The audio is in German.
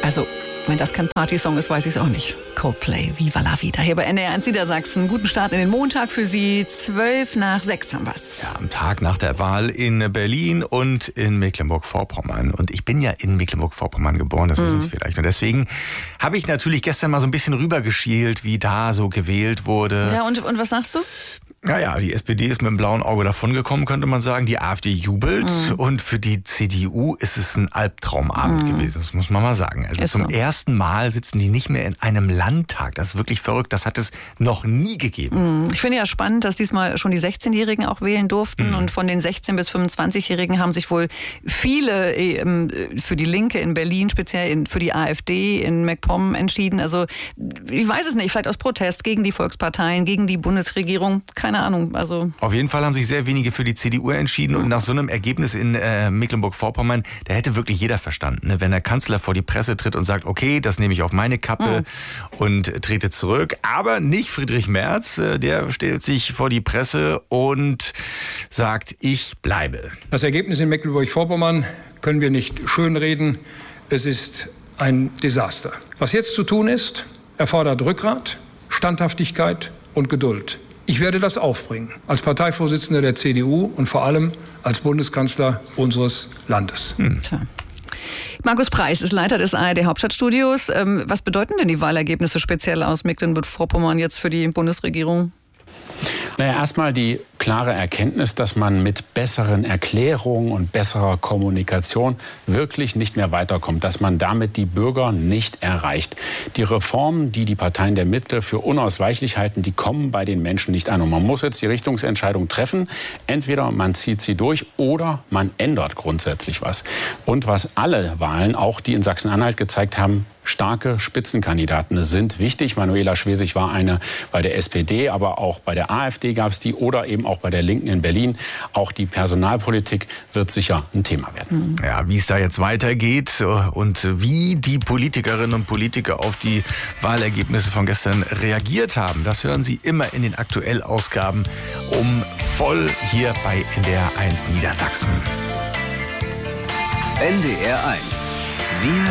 Also, wenn das kein Partysong ist, weiß ich es auch nicht. Coldplay, Viva la Vida. Hier bei NDR 1 Niedersachsen. Guten Start in den Montag für Sie. 5:12 haben wir's. Ja, am Tag nach der Wahl in Berlin und in Mecklenburg-Vorpommern. Und ich bin ja in Mecklenburg-Vorpommern geboren, das wissen Sie vielleicht. Und deswegen habe ich natürlich gestern mal so ein bisschen rübergeschielt, wie da so gewählt wurde. Ja, und was sagst du? Naja, die SPD ist mit dem blauen Auge davongekommen, könnte man sagen. Die AfD jubelt. Und für die CDU ist es ein Albtraumabend gewesen. Das muss man mal sagen. Also zum ersten Mal sitzen die nicht mehr in einem Landtag. Das ist wirklich verrückt. Das hat es noch nie gegeben. Ich finde ja spannend, dass diesmal schon die 16-Jährigen auch wählen durften. Und von den 16- bis 25-Jährigen haben sich wohl viele für die Linke in Berlin, speziell für die AfD in MacPom entschieden. Also ich weiß es nicht, vielleicht aus Protest gegen die Volksparteien, gegen die Bundesregierung. Keine Ahnung. Also auf jeden Fall haben sich sehr wenige für die CDU entschieden. Und nach so einem Ergebnis in Mecklenburg-Vorpommern, da hätte wirklich jeder verstanden, ne? Wenn der Kanzler vor die Presse tritt und sagt, okay, das nehme ich auf meine Kappe und trete zurück. Aber nicht Friedrich Merz, der stellt sich vor die Presse und sagt, ich bleibe. Das Ergebnis in Mecklenburg-Vorpommern können wir nicht schönreden. Es ist ein Desaster. Was jetzt zu tun ist, erfordert Rückgrat, Standhaftigkeit und Geduld. Ich werde das aufbringen, als Parteivorsitzender der CDU und vor allem als Bundeskanzler unseres Landes. Markus Preis ist Leiter des ARD Hauptstadtstudios. Was bedeuten denn die Wahlergebnisse speziell aus Mecklenburg-Vorpommern jetzt für die Bundesregierung? Naja, erstmal die klare Erkenntnis, dass man mit besseren Erklärungen und besserer Kommunikation wirklich nicht mehr weiterkommt, dass man damit die Bürger nicht erreicht. Die Reformen, die die Parteien der Mitte für unausweichlich halten, die kommen bei den Menschen nicht an. Und man muss jetzt die Richtungsentscheidung treffen. Entweder man zieht sie durch oder man ändert grundsätzlich was. Und was alle Wahlen, auch die in Sachsen-Anhalt gezeigt haben, starke Spitzenkandidaten sind wichtig. Manuela Schwesig war eine bei der SPD, aber auch bei der AfD gab es die oder eben auch bei der Linken in Berlin. Auch die Personalpolitik wird sicher ein Thema werden. Ja, wie es da jetzt weitergeht und wie die Politikerinnen und Politiker auf die Wahlergebnisse von gestern reagiert haben, das hören Sie immer in den Aktuellausgaben voll hier bei NDR 1 Niedersachsen. NDR 1. Wir